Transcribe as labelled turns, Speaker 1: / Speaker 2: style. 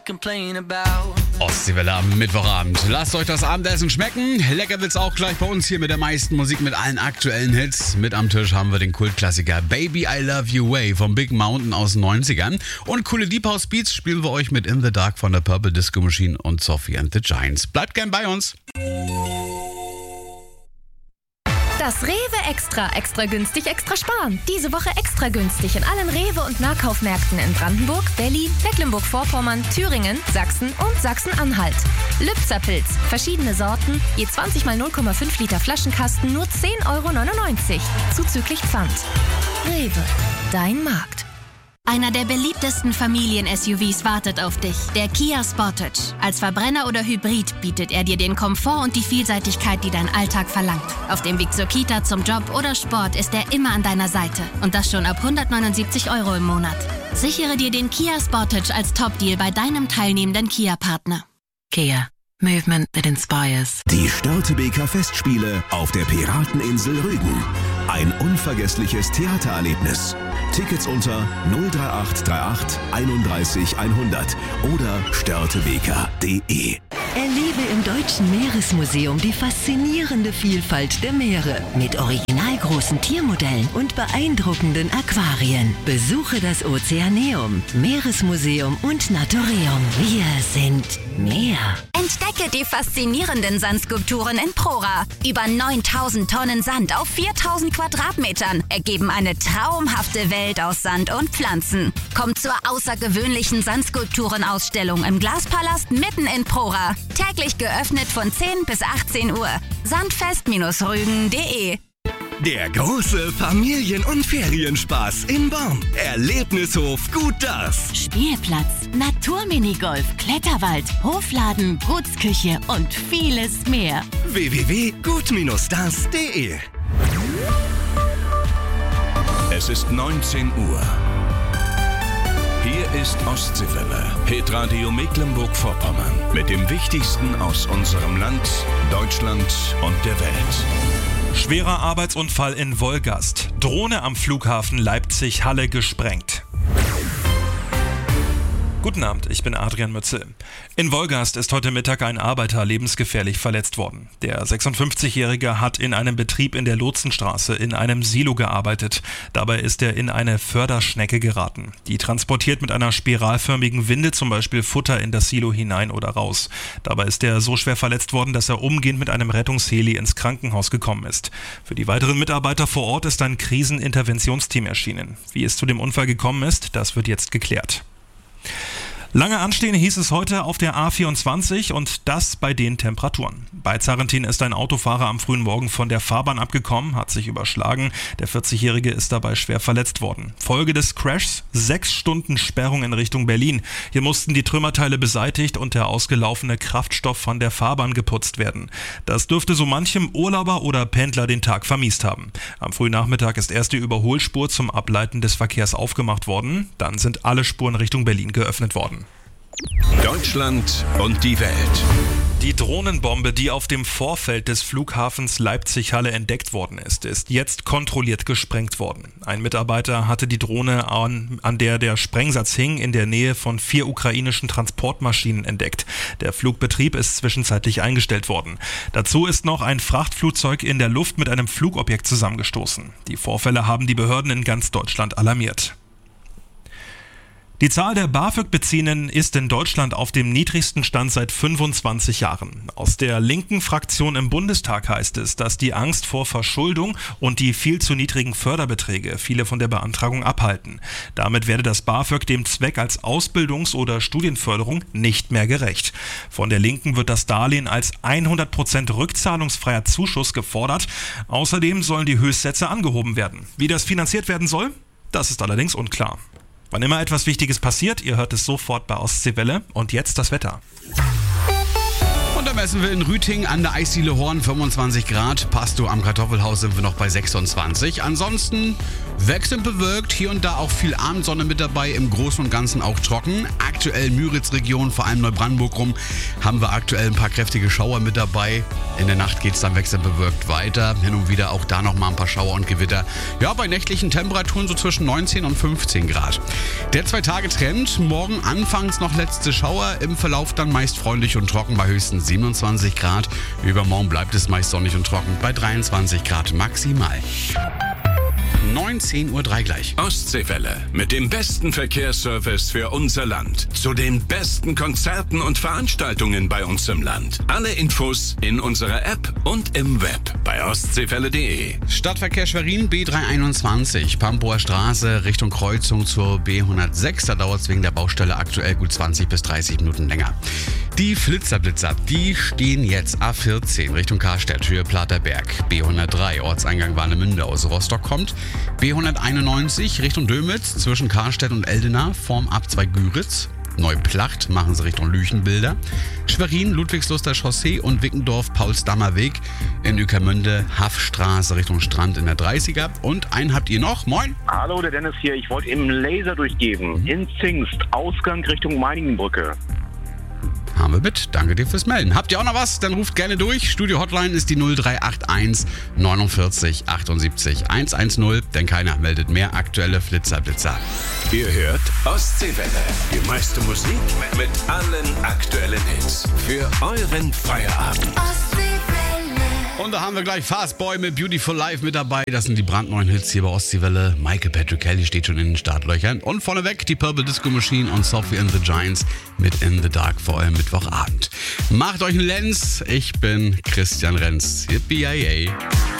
Speaker 1: Ostseewelle am Mittwochabend. Lasst euch das Abendessen schmecken. Lecker wird's auch gleich bei uns hier mit der meisten Musik, mit allen aktuellen Hits. Mit am Tisch haben wir den Kultklassiker Baby I Love You Way vom Big Mountain aus den 90ern. Und coole Deep House Beats spielen wir euch mit In the Dark von der Purple Disco Machine und Sophie and the Giants. Bleibt gern bei uns.
Speaker 2: Das Rewe Extra günstig, extra sparen. Diese Woche extra günstig in allen Rewe- und Nahkaufmärkten in Brandenburg, Berlin, Mecklenburg-Vorpommern, Thüringen, Sachsen und Sachsen-Anhalt. Lübzer Pilz, verschiedene Sorten, je 20 mal 0,5 Liter Flaschenkasten, nur 10,99 €, zuzüglich Pfand. Rewe, dein Markt.
Speaker 3: Einer der beliebtesten Familien-SUVs wartet auf dich, der Kia Sportage. Als Verbrenner oder Hybrid bietet er dir den Komfort und die Vielseitigkeit, die dein Alltag verlangt. Auf dem Weg zur Kita, zum Job oder Sport ist er immer an deiner Seite. Und das schon ab 179 € im Monat. Sichere dir den Kia Sportage als Top-Deal bei deinem teilnehmenden Kia-Partner.
Speaker 4: Kia. Movement that inspires.
Speaker 5: Die Störtebeker Festspiele auf der Pirateninsel Rügen. Ein unvergessliches Theatererlebnis. Tickets unter 03838 31 100 oder störtebeker.de.
Speaker 6: Erlebe im Deutschen Meeresmuseum die faszinierende Vielfalt der Meere mit original großen Tiermodellen und beeindruckenden Aquarien. Besuche das Ozeaneum, Meeresmuseum und Naturium. Wir sind Meer.
Speaker 3: Entdecke die faszinierenden Sandskulpturen in Prora. Über 9000 Tonnen Sand auf 4000 Quadratmetern ergeben eine traumhafte Welt aus Sand und Pflanzen. Komm zur außergewöhnlichen Sandskulpturenausstellung im Glaspalast mitten in Prora. Täglich geöffnet von 10 bis 18 Uhr. Sandfest-rügen.de.
Speaker 7: Der große Familien- und Ferienspaß in Born. Erlebnishof Gut Das.
Speaker 6: Spielplatz, Naturminigolf, Kletterwald, Hofladen, Gutsküche und vieles mehr.
Speaker 7: www.gut-das.de.
Speaker 5: Es ist 19 Uhr. Hier ist Ostseewelle, Hitradio Mecklenburg-Vorpommern. Mit dem Wichtigsten aus unserem Land, Deutschland und der Welt.
Speaker 8: Schwerer Arbeitsunfall in Wolgast. Drohne am Flughafen Leipzig-Halle gesprengt. Guten Abend, ich bin Adrian Mützel. In Wolgast ist heute Mittag ein Arbeiter lebensgefährlich verletzt worden. Der 56-Jährige hat in einem Betrieb in der Lotsenstraße in einem Silo gearbeitet. Dabei ist er in eine Förderschnecke geraten. Die transportiert mit einer spiralförmigen Winde zum Beispiel Futter in das Silo hinein oder raus. Dabei ist er so schwer verletzt worden, dass er umgehend mit einem Rettungsheli ins Krankenhaus gekommen ist. Für die weiteren Mitarbeiter vor Ort ist ein Kriseninterventionsteam erschienen. Wie es zu dem Unfall gekommen ist, das wird jetzt geklärt. Lange anstehen hieß es heute auf der A24 und das bei den Temperaturen. Bei Zarrentin ist ein Autofahrer am frühen Morgen von der Fahrbahn abgekommen, hat sich überschlagen. Der 40-Jährige ist dabei schwer verletzt worden. Folge des Crashs: 6 Stunden Sperrung in Richtung Berlin. Hier mussten die Trümmerteile beseitigt und der ausgelaufene Kraftstoff von der Fahrbahn geputzt werden. Das dürfte so manchem Urlauber oder Pendler den Tag vermiest haben. Am frühen Nachmittag ist erst die Überholspur zum Ableiten des Verkehrs aufgemacht worden. Dann sind alle Spuren Richtung Berlin geöffnet worden.
Speaker 5: Deutschland und die Welt.
Speaker 8: Die Drohnenbombe, die auf dem Vorfeld des Flughafens Leipzig-Halle entdeckt worden ist jetzt kontrolliert gesprengt worden. Ein Mitarbeiter hatte die Drohne, an der der Sprengsatz hing, in der Nähe von 4 ukrainischen Transportmaschinen entdeckt. Der Flugbetrieb ist zwischenzeitlich eingestellt worden. Dazu ist noch ein Frachtflugzeug in der Luft mit einem Flugobjekt zusammengestoßen. Die Vorfälle haben die Behörden in ganz Deutschland alarmiert. Die Zahl der BAföG-Beziehenden ist in Deutschland auf dem niedrigsten Stand seit 25 Jahren. Aus der linken Fraktion im Bundestag heißt es, dass die Angst vor Verschuldung und die viel zu niedrigen Förderbeträge viele von der Beantragung abhalten. Damit werde das BAföG dem Zweck als Ausbildungs- oder Studienförderung nicht mehr gerecht. Von der Linken wird das Darlehen als 100% rückzahlungsfreier Zuschuss gefordert. Außerdem sollen die Höchstsätze angehoben werden. Wie das finanziert werden soll, das ist allerdings unklar. Wann immer etwas Wichtiges passiert, ihr hört es sofort bei Ostseewelle. Und jetzt das Wetter.
Speaker 1: Und da messen wir in Rüting an der Eisdiele Horn 25 Grad. Pastow am Kartoffelhaus sind wir noch bei 26. Ansonsten wechselnd bewölkt, hier und da auch viel Abendsonne mit dabei, im Großen und Ganzen auch trocken. aktuell Müritz-Region, vor allem Neubrandenburg rum, haben wir aktuell ein paar kräftige Schauer mit dabei. In der Nacht geht es dann wechselbewölkt weiter. Hin und wieder auch da nochmal ein paar Schauer und Gewitter. Ja, bei nächtlichen Temperaturen so zwischen 19 und 15 Grad. Der 2-Tage-Trend, morgen anfangs noch letzte Schauer, im Verlauf dann meist freundlich und trocken bei höchstens 27 Grad. Übermorgen bleibt es meist sonnig und trocken bei 23 Grad maximal. 19:03 Uhr gleich.
Speaker 5: Ostseewelle mit dem besten Verkehrsservice für unser Land. Zu den besten Konzerten und Veranstaltungen bei uns im Land. Alle Infos in unserer App und im Web bei ostseewelle.de.
Speaker 1: Stadtverkehr Schwerin, B321, Pampower Straße, Richtung Kreuzung zur B106. Da dauert es wegen der Baustelle aktuell gut 20 bis 30 Minuten länger. Die Flitzerblitzer, die stehen jetzt A14 Richtung Karstedt, Höhe Platerberg. B103, Ortseingang Warnemünde aus Rostock kommt. B191 Richtung Dömitz zwischen Karstedt und Eldena, Form A2 Güritz. Neuplacht machen sie Richtung Lüchenbilder. Schwerin, Ludwigsluster Chaussee und Wickendorf, Paulsdammer Weg. In Ueckermünde, Haffstraße Richtung Strand in der 30er. Und einen habt ihr noch. Moin.
Speaker 9: Hallo, der Dennis hier. Ich wollte eben Laser durchgeben. In Zingst, Ausgang Richtung Meiningenbrücke.
Speaker 1: Haben wir mit. Danke dir fürs Melden. Habt ihr auch noch was? Dann ruft gerne durch. Studio-Hotline ist die 0381 49 78 110, denn keiner meldet mehr aktuelle Flitzerblitzer.
Speaker 5: Ihr hört Ostseewelle. Die meiste Musik mit allen aktuellen Hits. Für euren Feierabend.
Speaker 1: Und da haben wir gleich Fastboy mit Beautiful Life mit dabei. Das sind die brandneuen Hits hier bei Ostseewelle. Michael Patrick Kelly steht schon in den Startlöchern. Und vorneweg die Purple Disco Machine und Sophie and the Giants mit In the Dark vor eurem Mittwochabend. Macht euch einen Lenz. Ich bin Christian Renz. Yippie-yay.